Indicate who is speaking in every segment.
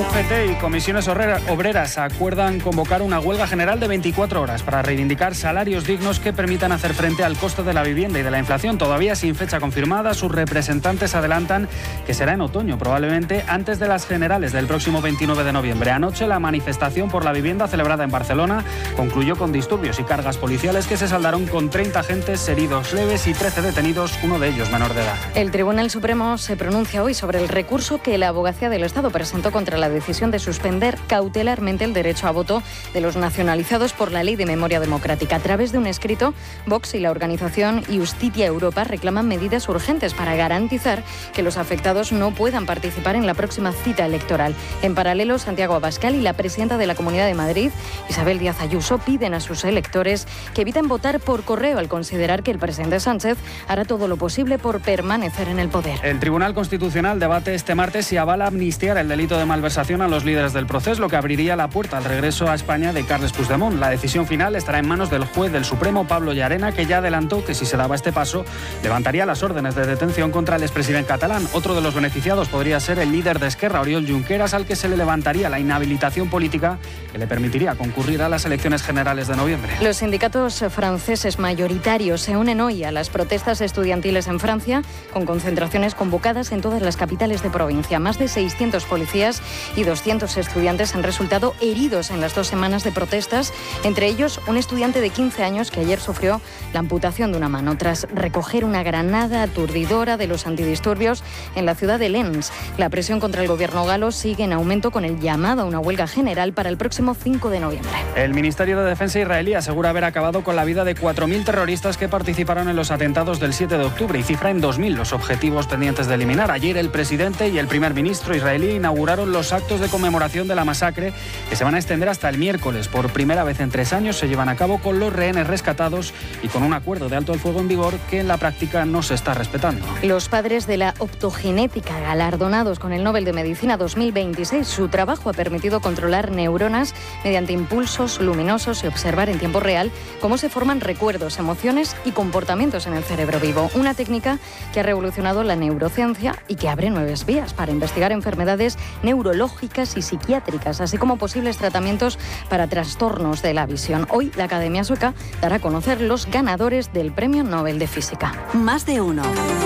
Speaker 1: UGT y comisiones obreras acuerdan convocar una huelga general de 24 horas para reivindicar salarios dignos que permitan hacer frente al coste de la vivienda y de la inflación. Todavía sin fecha confirmada, sus representantes adelantan que será en otoño, probablemente antes de las generales del próximo 29 de noviembre. Anoche la manifestación por la vivienda celebrada en Barcelona concluyó con disturbios y cargas policiales que se saldaron con 30 agentes heridos leves y 13 detenidos, uno de ellos menor de edad.
Speaker 2: El Tribunal Supremo se pronuncia hoy sobre el recurso que la Abogacía del Estado presentó contra la decisión de suspender cautelarmente el derecho a voto de los nacionalizados por la Ley de Memoria Democrática. A través de un escrito, Vox y la organización Justitia Europa reclaman medidas urgentes para garantizar que los afectados no puedan participar en la próxima cita electoral. En paralelo, Santiago Abascal y la presidenta de la Comunidad de Madrid, Isabel Díaz Ayuso, piden a sus electores que eviten votar por correo al considerar que el presidente Sánchez hará todo lo posible por permanecer en el poder.
Speaker 1: El Tribunal Constitucional debate este martes si avala amnistiar el delito de malversación a los líderes del proceso, lo que abriría la puerta al regreso a España de Carles Puigdemont. La decisión final estará en manos del juez del Supremo, Pablo Llarena, que ya adelantó que si se daba este paso, levantaría las órdenes de detención contra el expresidente catalán. Otro de los beneficiados podría ser el líder de Esquerra, Oriol Junqueras, al que se le levantaría la inhabilitación política que le permitiría concurrir a las elecciones generales de noviembre.
Speaker 2: Los sindicatos franceses mayoritarios se unen hoy a las protestas estudiantiles en Francia, con concentraciones convocadas en todas las capitales de provincia. Más de 600 policías y 200 estudiantes han resultado heridos en las 2 semanas de protestas, entre ellos un estudiante de 15 años que ayer sufrió la amputación de una mano tras recoger una granada aturdidora de los antidisturbios en la ciudad de Lens. La presión contra el gobierno galo sigue en aumento con el llamado a una huelga general para el próximo 5 de noviembre.
Speaker 1: El Ministerio de Defensa israelí asegura haber acabado con la vida de 4.000 terroristas que participaron en los atentados del 7 de octubre y cifra en 2.000 los objetivos pendientes de eliminar. Ayer el presidente y el primer ministro israelí inauguraron los actos de conmemoración de la masacre que se van a extender hasta el miércoles. Por primera vez en 3 años se llevan a cabo con los rehenes rescatados y con un acuerdo de alto el fuego en vigor que en la práctica no se está respetando.
Speaker 2: Los padres de la optogenética galardonados con el Nobel de Medicina 2026, su trabajo ha permitido controlar neuronas mediante impulsos luminosos y observar en tiempo real cómo se forman recuerdos, emociones y comportamientos en el cerebro vivo. Una técnica que ha revolucionado la neurociencia y que abre nuevas vías para investigar enfermedades neurológicas y psiquiátricas, así como posibles tratamientos para trastornos de la visión. Hoy la Academia Sueca dará a conocer los ganadores del Premio Nobel de Física.
Speaker 3: Más de uno.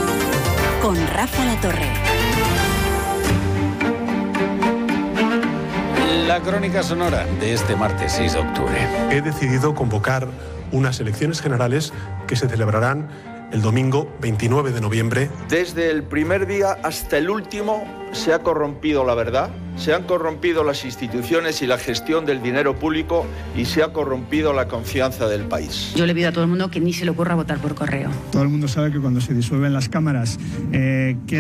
Speaker 3: Con Rafa La Torre.
Speaker 4: La crónica sonora de este martes 6 de octubre.
Speaker 5: He decidido convocar unas elecciones generales que se celebrarán el domingo 29 de noviembre.
Speaker 6: Desde el primer día hasta el último se ha corrompido la verdad, se han corrompido las instituciones y la gestión del dinero público y se ha corrompido la confianza del país.
Speaker 7: Yo le pido a todo el mundo que ni se le ocurra votar por correo.
Speaker 8: Todo el mundo sabe que cuando se disuelven las cámaras